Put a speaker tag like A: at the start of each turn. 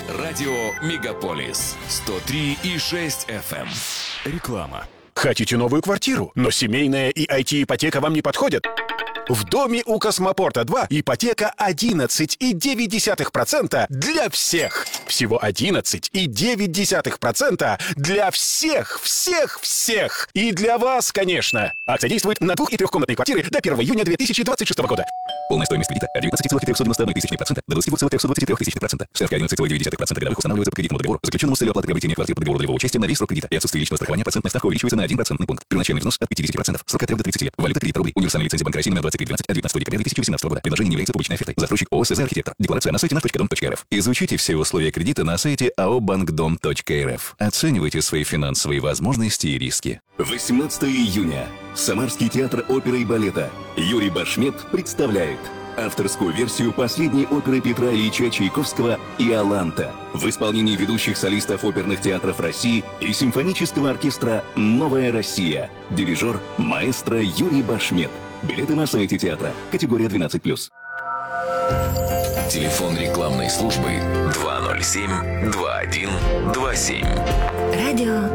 A: Радио «Мегаполис» 103,6 FM. Реклама.
B: Хотите новую квартиру, но семейная и IT-ипотека вам не подходят? В доме у Космопорта-2 ипотека 11,9% для всех. Всего 11,9% для всех. И для вас, конечно. Акция действует на 2- и 3-комнатные квартиры до 1 июня 2026 года.
C: Полная стоимость кредита от 19,391% до 20,323%. Ставка 11,9% годовых устанавливается по кредитному договору, заключенному с целью оплаты приобретения квартиры по договору долевого участия на весь срок кредита. И отсутствие личного страхования процентная ставка увеличивается на 1 процентный пункт. Первоначальный взнос от 50%. Срок от 3 до 30 лет. Валюта кредит рублей. Универсальная лицензия Банка России номер 2312 от 19 декабря 2018 года. Предложение не является публичной офертой. Застройщик ООО «СЗ Архитектор». Декларация на сайте наш.дом.рф. Изучите все условия кредита на сайте АО «Банкдом.рф». Оценивайте свои финансовые возможности и риски.
D: 18 июня. Самарский театр оперы и балета Юрий Башмет представляет авторскую версию последней оперы Петра Ильича Чайковского «Иоланта» в исполнении ведущих солистов оперных театров России и симфонического оркестра «Новая Россия». Дирижер маэстро Юрий Башмет. Билеты на сайте театра. Категория 12+.
A: Телефон рекламной службы 207-2127.
E: Радио